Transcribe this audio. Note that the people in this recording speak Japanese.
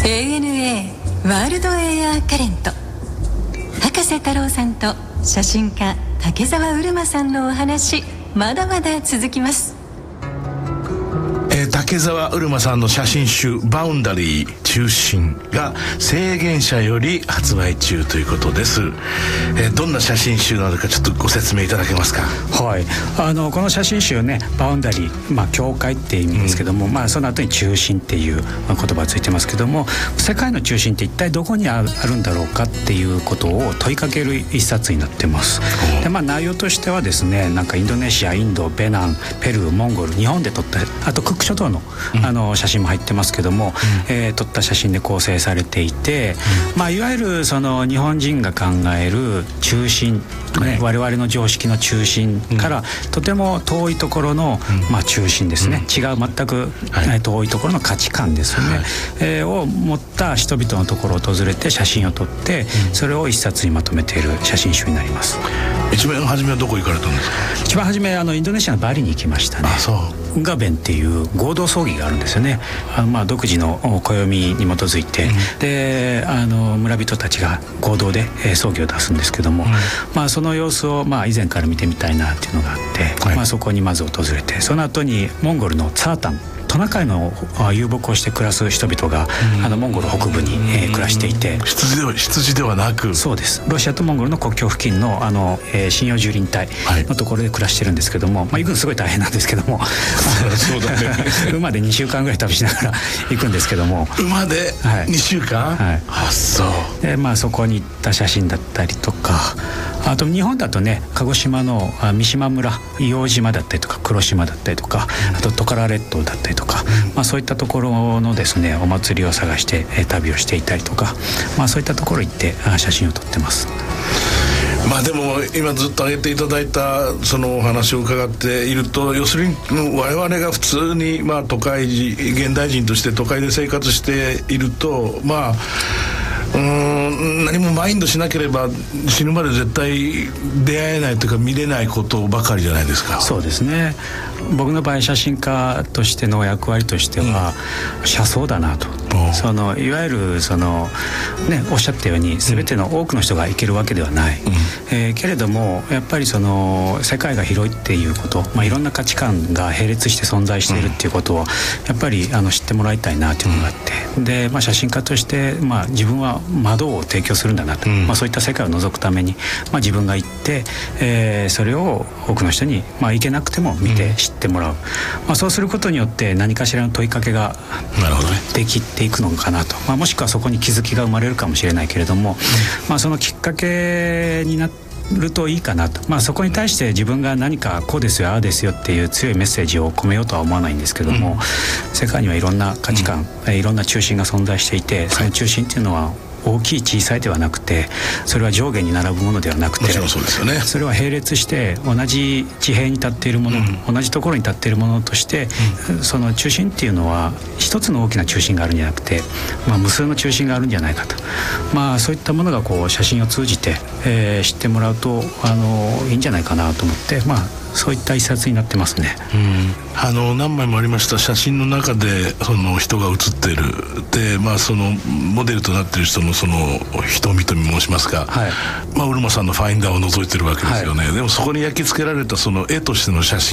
ANA ワールドエアカレント、博士太郎さんと写真家竹澤うるまさんのお話、まだまだ続きます。 竹澤うるまさんの写真集バウンダリー中心が制限者より発売中ということです。どんな写真集なのかちょっとご説明いただけますか。 はい、この写真集ね、バウンダリー、境界っていう意味ですけども、その後に中心っていう言葉がついてますけども、世界の中心って一体どこにあるんだろうかっていうことを問いかける一冊になってます。で、内容としてはですね、なんかインドネシア、インド、ベナン、ペルー、モンゴル、日本で撮った、あとクック諸島の写真も入ってますけども、撮った写真で構成されていて、いわゆるその日本人が考える中心、我々の常識の中心からとても遠いところの、中心ですね、違う全く遠いところの価値観ですよね、を持った人々のところを訪れて写真を撮って、それを一冊にまとめている写真集になります。 一番初めはどこ行かれたんですか。 一番初めインドネシアのバリに行きましたね。ウンガベンっていう合同葬儀があるんですよね。独自の暦に基づいて、で村人たちが合同で葬儀を出すんですけども、その様子を以前から見てみたいなっていうのがあって、そこにまず訪れて、その後にモンゴルのツァータン、トナカイの遊牧をして暮らす人々がモンゴル北部に暮らしていて、 羊ではなく、 そうです、ロシアとモンゴルの国境付近の針葉樹林帯のところで暮らしてるんですけども、行くのすごい大変なんですけどもそうだね馬で2週間ぐらい旅しながら行くんですけども、 馬で2週間、そうで、そこに行った写真だったりとか、あと日本だとね、鹿児島の三島村、硫黄島だったりとか黒島だったりとか、あとトカラ列島だったりとか、そういったところのですね、お祭りを探して旅をしていたりとか、そういったところ行って写真を撮ってます。 でも今ずっと挙げていただいたそのお話を伺っていると、要するに我々が普通に都会人、現代人として都会で生活していると、何もマインドしなければ死ぬまで絶対出会えないというか見れないことばかりじゃないですか。 そうですね。僕の場合写真家としての役割としては、車窓だなと。いわゆるおっしゃったように全ての多くの人が行けるわけではない、けれどもやっぱり世界が広いっていうこと、いろんな価値観が並列して存在しているっていうことをやっぱり知ってもらいたいなというのがあって、で、写真家として、自分は窓を提供するんだなと、そういった世界を覗くために、自分が行って、それを多くの人に、行けなくても見て知ってもらう、そうすることによって何かしらの問いかけができていくのかなと、もしくはそこに気づきが生まれるかもしれないけれども、そのきっかけになるといいかなと、そこに対して自分が何かこうですよああですよっていう強いメッセージを込めようとは思わないんですけども、世界にはいろんな価値観、いろんな中心が存在していて、その中心っていうのは大きい小さいではなくて、それは上下に並ぶものではなくて、 もちろんそうですよね。 それは並列して同じ地平に立っているもの、同じところに立っているものとして、その中心っていうのは一つの大きな中心があるんじゃなくて、無数の中心があるんじゃないかと、そういったものが写真を通じて、知ってもらうといいんじゃないかなと思って、そういった一冊になってますね。 何枚もありました写真の中でその人が写っているで、そのモデルとなっている人のその瞳と申しますか、うるまさんのファインダーを覗いてるわけですよね、でもそこに焼き付けられたその絵としての写真